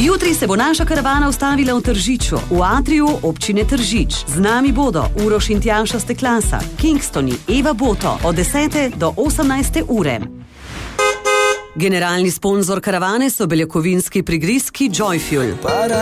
Jutri se bo naša karavana ustavila v Tržiču, v atriju občine Tržič. Z nami bodo Uroš in Tjaša Steklasa, Kingstoni, Eva Boto od 10. do 18. ure. Generalni sponzor karavane so beljakovinski prigrizki Joyfuel.